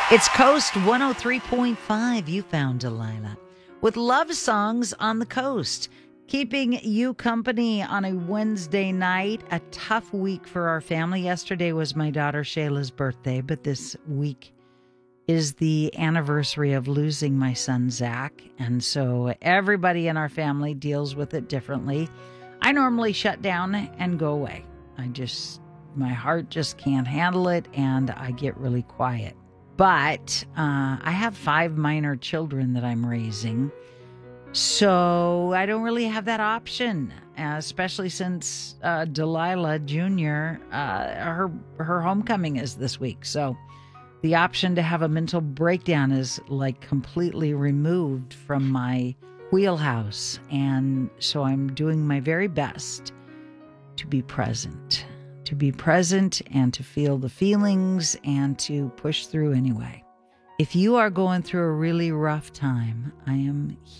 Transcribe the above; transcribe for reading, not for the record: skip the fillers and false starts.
It's Coast 103.5. You found Delilah with love songs on the coast, keeping you company on a Wednesday night. A tough week for our family. Yesterday was my daughter Shayla's birthday, but this week is the anniversary of losing my son Zach, and so everybody in our family deals with it differently. I normally shut down and go away. My heart just can't handle it, and I get really quiet. But I have 5 minor children that I'm raising, so I don't really have that option, especially since Delilah Jr., her homecoming is this week. So the option to have a mental breakdown is like completely removed from my wheelhouse. And so I'm doing my very best to be present and to feel the feelings and to push through anyway. If you are going through a really rough time, I am